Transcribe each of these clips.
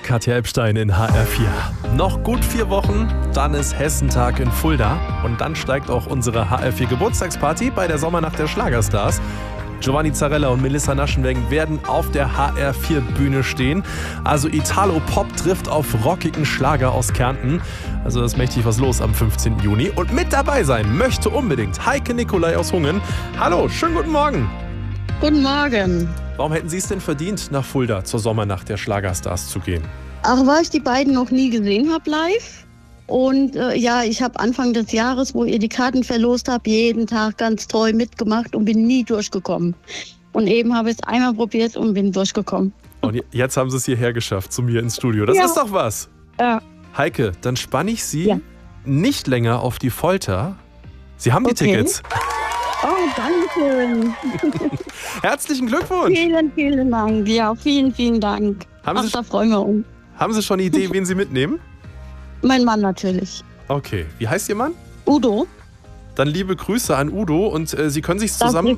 Katja Epstein in HR4. Noch gut 4 Wochen, dann ist Hessentag in Fulda. Und dann steigt auch unsere HR4 Geburtstagsparty bei der Sommernacht der Schlagerstars. Giovanni Zarella und Melissa Naschenweng werden auf der HR4-Bühne stehen. Also Italo-Pop trifft auf rockigen Schlager aus Kärnten. Also da ist mächtig was los am 15. Juni. Und mit dabei sein möchte unbedingt Heike Nicolai aus Hungen. Hallo, schönen guten Morgen. Guten Morgen. Warum hätten Sie es denn verdient, nach Fulda zur Sommernacht der Schlagerstars zu gehen? Ach, weil ich die beiden noch nie gesehen habe live. Und ich habe Anfang des Jahres, wo ihr die Karten verlost habt, jeden Tag ganz treu mitgemacht und bin nie durchgekommen. Und eben habe ich es einmal probiert und bin durchgekommen. Und jetzt haben Sie es hierher geschafft, zu mir ins Studio. Das ist doch was. Ja. Heike, dann spanne ich Sie nicht länger auf die Folter. Sie haben die Tickets. Oh, danke. Herzlichen Glückwunsch. Vielen, vielen Dank. Ja, vielen, vielen Dank. Da freuen wir uns. Haben Sie schon eine Idee, wen Sie mitnehmen? Mein Mann natürlich. Okay. Wie heißt Ihr Mann? Udo. Dann liebe Grüße an Udo und Sie können sich zusammen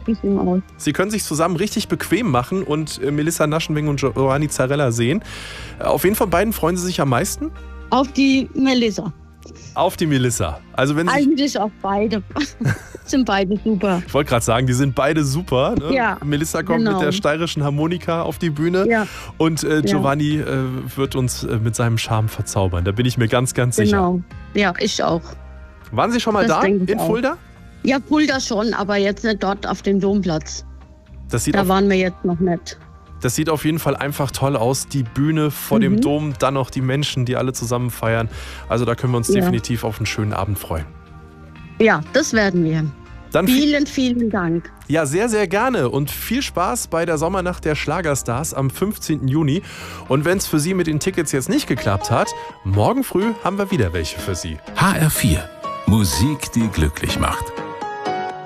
richtig bequem machen und Melissa Naschenweng und Giovanni Zarella sehen. Auf wen von beiden freuen Sie sich am meisten? Auf die Melissa. Auf die Melissa. Also wenn Sie eigentlich auf beide. Sind beide super. Ich wollte gerade sagen, die sind beide super. Ne? Ja, Melissa kommt mit der steirischen Harmonika auf die Bühne und Giovanni wird uns mit seinem Charme verzaubern. Da bin ich mir ganz, ganz sicher. Genau, ja, ich auch. Waren Sie schon mal da in Fulda? Ja, Fulda schon, aber jetzt nicht dort auf dem Domplatz. Da waren wir jetzt noch nicht. Das sieht auf jeden Fall einfach toll aus. Die Bühne vor dem Dom, dann noch die Menschen, die alle zusammen feiern. Also da können wir uns definitiv auf einen schönen Abend freuen. Ja, das werden wir. Dann vielen, vielen Dank. Ja, sehr, sehr gerne und viel Spaß bei der Sommernacht der Schlagerstars am 15. Juni. Und wenn es für Sie mit den Tickets jetzt nicht geklappt hat, morgen früh haben wir wieder welche für Sie. HR4. Musik, die glücklich macht.